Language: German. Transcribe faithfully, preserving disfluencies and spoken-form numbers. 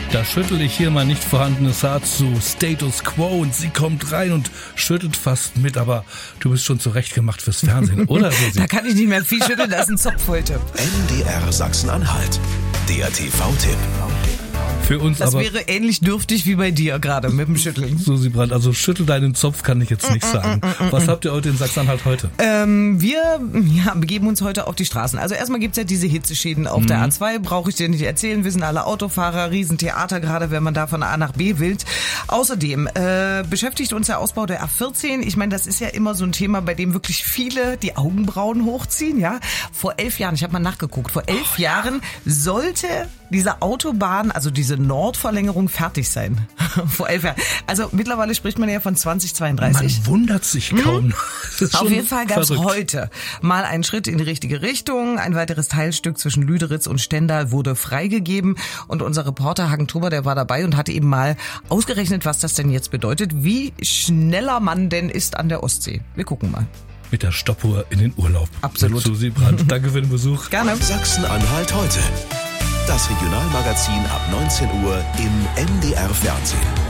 Da schüttel ich hier mein nicht vorhandenes Haar zu Status Quo und sie kommt rein und schüttelt fast mit, aber du bist schon zurechtgemacht fürs Fernsehen, oder Susi? Da kann ich nicht mehr viel schütteln, da ist ein Zopf heute. N D R Sachsen-Anhalt, der T V-Tipp. Für uns Das aber, wäre ähnlich dürftig wie bei dir gerade mit dem Schütteln. Susi Brandt, also schüttel deinen Zopf kann ich jetzt nicht sagen. Was habt ihr heute in Sachsen-Anhalt heute? Ähm, wir ja, begeben uns heute auf die Straßen. Also erstmal gibt's ja diese Hitzeschäden auf mhm. der A zwei, brauche ich dir nicht erzählen, wissen alle Autofahrer, Riesentheater, gerade wenn man da von A nach B will. Außerdem äh, beschäftigt uns der Ausbau der A vierzehn. Ich meine, das ist ja immer so ein Thema, bei dem wirklich viele die Augenbrauen hochziehen. Ja, vor elf Jahren, ich habe mal nachgeguckt, vor elf oh, Jahren ja. sollte diese Autobahn, also diese Nordverlängerung fertig sein. Vor elf Jahren. Also mittlerweile spricht man ja von zwanzig zweiunddreißig. Man wundert sich kaum. Hm? Auf jeden Fall gab es heute mal einen Schritt in die richtige Richtung. Ein weiteres Teilstück zwischen Lüderitz und Stendal wurde freigegeben. Und unser Reporter Hagen Truber, der war dabei und hatte eben mal ausgerechnet, was das denn jetzt bedeutet, wie schneller man denn ist an der Ostsee. Wir gucken mal. Mit der Stoppuhr in den Urlaub. Absolut. Mit Susi Brandt. Danke für den Besuch. Gerne. Sachsen-Anhalt heute. Das Regionalmagazin ab neunzehn Uhr im N D R Fernsehen.